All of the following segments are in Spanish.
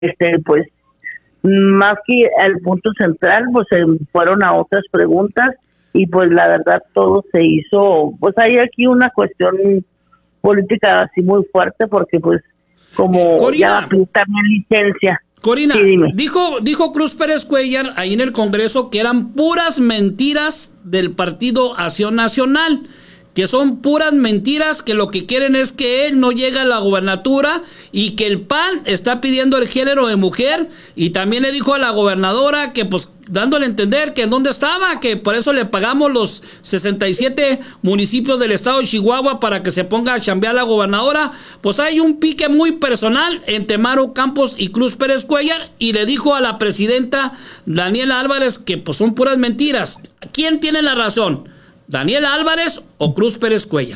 pues más que el punto central, pues se fueron a otras preguntas y pues la verdad todo se hizo, pues hay aquí una cuestión política así muy fuerte porque pues como Corina, ya también licencia. Corina, Sí, dime. dijo Cruz Pérez Cuellar ahí en el Congreso que eran puras mentiras del Partido Acción Nacional, que son puras mentiras, que lo que quieren es que él no llegue a la gobernatura y que el PAN está pidiendo el género de mujer, y también le dijo a la gobernadora que pues dándole a entender que en dónde estaba, que por eso le pagamos los 67 municipios del estado de Chihuahua para que se ponga a chambear la gobernadora. Pues hay un pique muy personal entre Maru Campos y Cruz Pérez Cuellar, y le dijo a la presidenta Daniela Álvarez que pues son puras mentiras. ¿Quién tiene la razón? ¿Daniela Álvarez o Cruz Pérez Cuellar?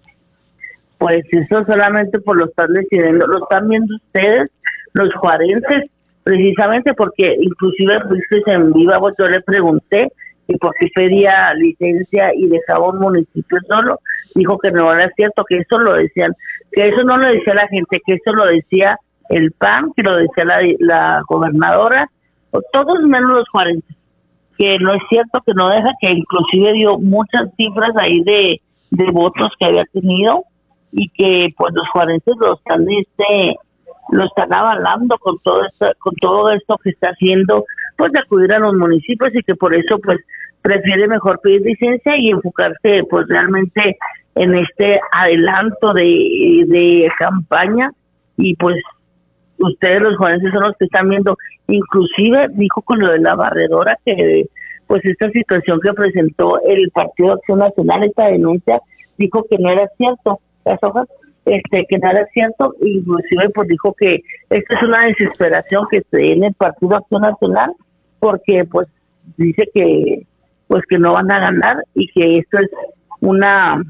Pues eso solamente por lo están decidiendo, lo están viendo ustedes, los juarenses, precisamente porque inclusive fuiste en viva, pues yo le pregunté y por qué pedía licencia y dejaba un municipio solo, dijo que no era cierto, que eso lo decían, que eso no lo decía la gente, que eso lo decía el PAN, que lo decía la gobernadora, o todos menos los juarenses, que no es cierto, que no deja, que inclusive dio muchas cifras ahí de votos que había tenido y que pues los juarenses lo están avalando con todo esto que está haciendo, pues de acudir a los municipios, y que por eso pues prefiere mejor pedir licencia y enfocarse pues realmente en este adelanto de campaña. Y pues ustedes los juarenses son los que están viendo, inclusive dijo con lo de la barredora que pues esta situación que presentó el Partido Acción Nacional, esta denuncia, dijo que no era cierto, las hojas, que no era cierto, inclusive pues dijo que esta es una desesperación que tiene el Partido Acción Nacional, porque pues dice que pues que no van a ganar y que esto es una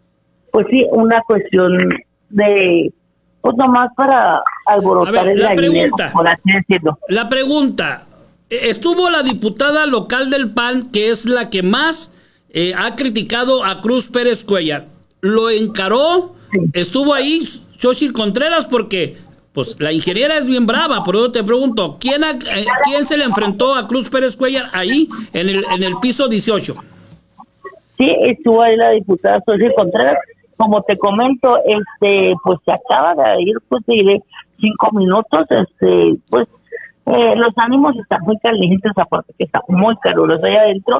cuestión de pues nomás para alborotar el gallinero, por así decirlo. La pregunta, estuvo la diputada local del PAN, que es la que más ha criticado a Cruz Pérez Cuellar. Lo encaró, sí. Estuvo ahí Xochitl Contreras, porque pues la ingeniera es bien brava. Por eso te pregunto, ¿quién se le enfrentó a Cruz Pérez Cuellar ahí en el piso 18? Sí, estuvo ahí la diputada Xochitl Contreras. Como te comento, pues se acaba de ir, pues diré 5 minutos, pues los ánimos están muy calientes, aparte que está muy caluroso allá adentro.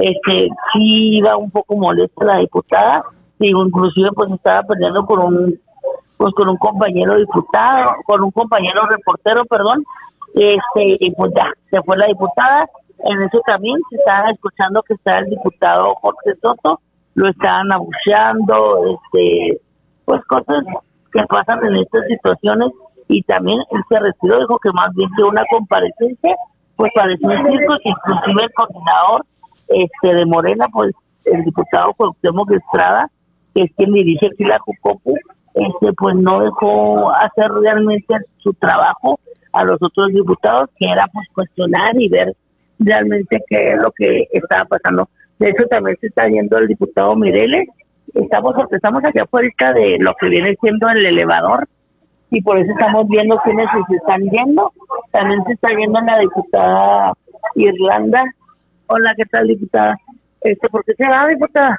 Sí iba un poco molesta la diputada, digo, inclusive pues estaba peleando con un compañero diputado, con un compañero reportero, perdón, y pues ya, se fue la diputada. En eso también se estaba escuchando que está el diputado Jorge Soto, lo estaban abucheando, pues cosas que pasan en estas situaciones, y también él se retiró, dijo que más bien que una comparecencia, pues pareció un circo, que inclusive el coordinador de Morena, pues el diputado Cuauhtémoc Estrada, que es quien dirige aquí la Jucopu, pues no dejó hacer realmente su trabajo a los otros diputados, que era pues cuestionar y ver realmente qué es lo que estaba pasando. De hecho también se está yendo el diputado Mireles, estamos aquí afuera de lo que viene siendo el elevador, y por eso estamos viendo quiénes se están yendo. También se está yendo la diputada Irlanda. Hola, ¿qué tal, diputada? ¿Por qué se va, diputada?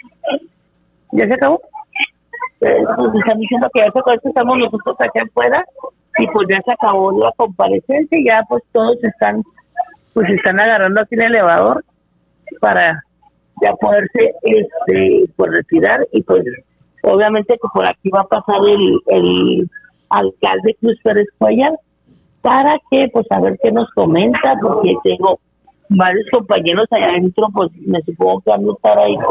¿Ya se acabó? Pues están diciendo que ya se acabó, estamos nosotros aquí afuera, y pues ya se acabó la comparecencia, y ya pues todos están agarrando aquí el elevador para ya poderse pues retirar, y pues obviamente que por aquí va a pasar el alcalde Cruz Pérez Cuellar para que pues a ver qué nos comenta, porque tengo varios compañeros allá adentro, pues me supongo que van a estar ahí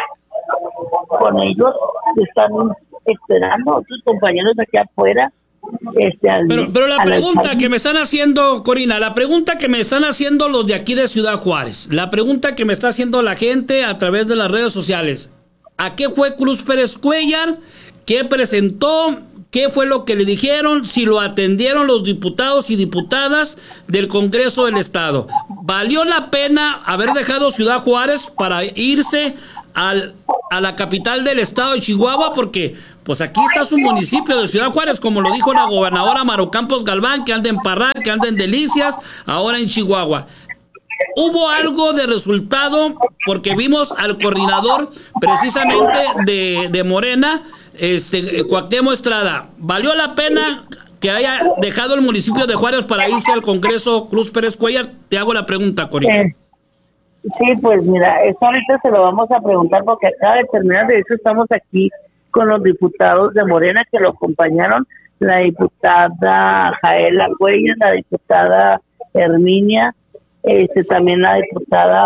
con ellos, están esperando otros compañeros aquí afuera. Pero la pregunta que me están haciendo, Corina, la pregunta que me están haciendo los de aquí de Ciudad Juárez, la pregunta que me está haciendo la gente a través de las redes sociales: ¿a qué fue Cruz Pérez Cuellar? ¿Qué presentó? ¿Qué fue lo que le dijeron? Si lo atendieron los diputados y diputadas del Congreso del Estado. ¿Valió la pena haber dejado Ciudad Juárez para irse a la capital del estado de Chihuahua, porque pues aquí está su municipio de Ciudad Juárez, como lo dijo la gobernadora Maru Campos Galván, que anda en Parral, que anda en Delicias, ahora en Chihuahua. ¿Hubo algo de resultado? Porque vimos al coordinador precisamente de Morena, Cuauhtémoc Estrada. ¿Valió la pena que haya dejado el municipio de Juárez para irse al Congreso Cruz Pérez Cuellar? Te hago la pregunta, Cori. Sí, pues mira, eso ahorita se lo vamos a preguntar porque acaba de terminar. De hecho, estamos aquí con los diputados de Morena que lo acompañaron, la diputada Jaela Güelles, la diputada Herminia, también la diputada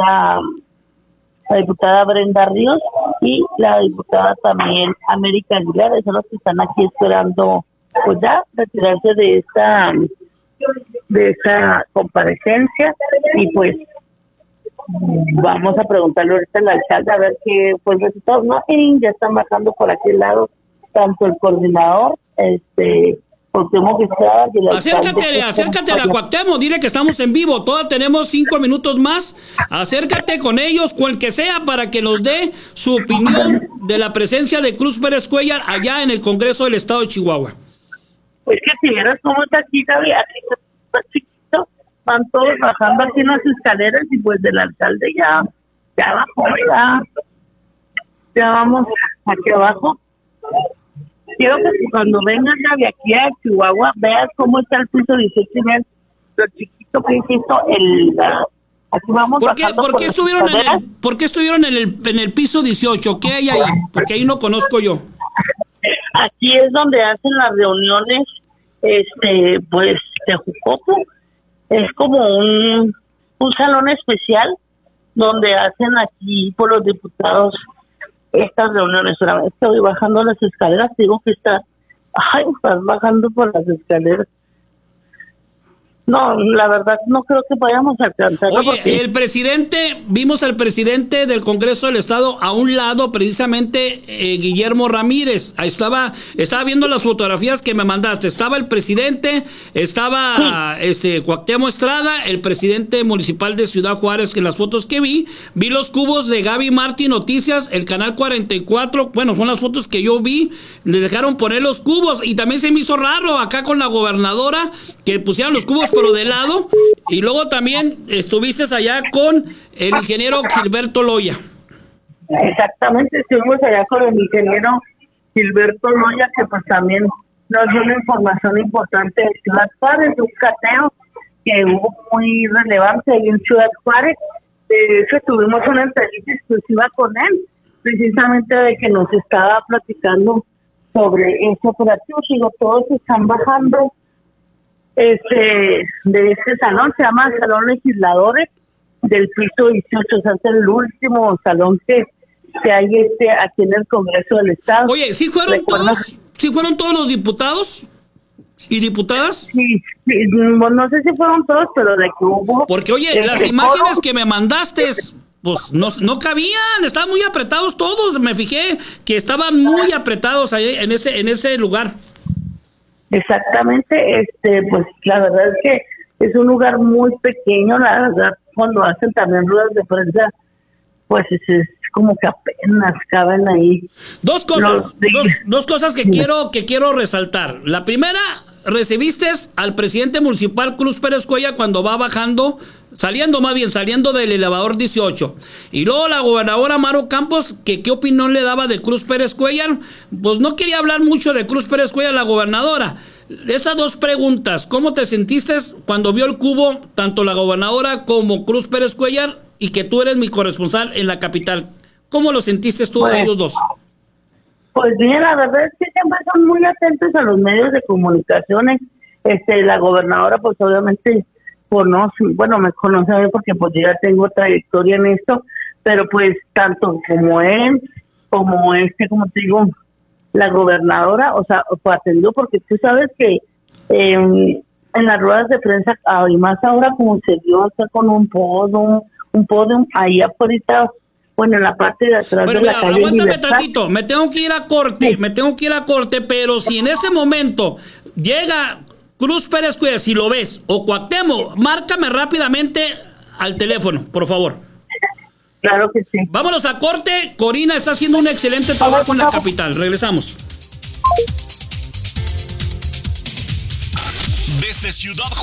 Brenda Ríos y la diputada también América Aguilar. Son los que están aquí esperando pues ya retirarse de esta comparecencia, y pues vamos a preguntarle ahorita al alcalde a ver qué fue el resultado. No, ya están bajando por aquel lado tanto el coordinador, Cuauhtémoc Estrada, y el alcalde. Acércate a la Cuauhtémoc, dile que estamos en vivo, todavía tenemos 5 minutos más. Acércate con ellos, con el que sea, para que nos dé su opinión de la presencia de Cruz Pérez Cuellar allá en el Congreso del Estado de Chihuahua. Pues que si vieras cómo está aquí, Gaby, aquí está chiquito, van todos bajando aquí en las escaleras, y pues del alcalde ya bajó, ya vamos aquí abajo. Quiero que cuando vengas, Gaby, aquí a Chihuahua, veas cómo está el piso 18 y veas lo chiquito que es esto. Aquí vamos. ¿Por qué estuvieron en el piso 18? ¿Qué hay ahí? Porque ahí no conozco yo. Aquí es donde hacen las reuniones, pues, de Jucopo. Es como un salón especial donde hacen aquí por los diputados estas reuniones. Una vez estoy bajando las escaleras, digo que estás bajando por las escaleras. No, la verdad no creo que vayamos a alcanzarlo. Oye, vimos al presidente del Congreso del Estado a un lado, precisamente Guillermo Ramírez. Ahí estaba viendo las fotografías que me mandaste. Estaba el presidente, estaba Cuauhtémoc Estrada, el presidente municipal de Ciudad Juárez, que en las fotos que vi los cubos de Gaby Martí Noticias, el canal 44, bueno, son las fotos que yo vi, le dejaron poner los cubos, y también se me hizo raro acá con la gobernadora que pusieron los cubos pero de lado, y luego también estuviste allá con el ingeniero Gilberto Loya. Exactamente, estuvimos allá con el ingeniero Gilberto Loya, que pues también nos dio una información importante de Ciudad Juárez, de un cateo que hubo muy relevante ahí en Ciudad Juárez. De hecho, tuvimos una entrevista exclusiva con él, precisamente de que nos estaba platicando sobre ese operativo. Digo, todos están bajando de este salón, se llama Salón Legisladores, del piso 18, o sea, es el último salón que hay aquí en el Congreso del Estado. Oye, ¿sí fueron todos los diputados y diputadas? Sí, no sé si fueron todos, pero de que hubo... Porque, oye, las imágenes que me mandaste, pues no cabían, estaban muy apretados todos, me fijé que estaban muy apretados ahí en ese lugar. Exactamente, pues la verdad es que es un lugar muy pequeño. La verdad, cuando hacen también ruedas de prensa, pues es como que apenas caben ahí. Dos cosas que quiero resaltar. La primera, recibiste al presidente municipal Cruz Pérez Cuellar cuando va saliendo del elevador 18. Y luego la gobernadora Maru Campos, ¿qué opinión le daba de Cruz Pérez Cuellar? Pues no quería hablar mucho de Cruz Pérez Cuellar la gobernadora. Esas dos preguntas, ¿cómo te sentiste cuando vio el cubo, tanto la gobernadora como Cruz Pérez Cuellar, y que tú eres mi corresponsal en la capital? ¿Cómo lo sentiste tú a ellos dos? Pues bien, la verdad es que siempre son muy atentos a los medios de comunicaciones. La gobernadora pues obviamente me conoce a mí porque pues yo ya tengo trayectoria en esto, pero pues tanto como él, como como te digo, la gobernadora, o sea, fue atendió, porque tú sabes que en las ruedas de prensa, y más ahora como se dio acá con un podium ahí afuera, bueno, en la parte de atrás de la calle. Aguántame tantito, me tengo que ir a corte, pero si en ese momento llega Cruz Pérez Cuellar, si lo ves, o Cuauhtémoc, márcame rápidamente al teléfono, por favor. Claro que sí. Vámonos a corte. Corina está haciendo un excelente trabajo en la capital. Regresamos. Desde Ciudad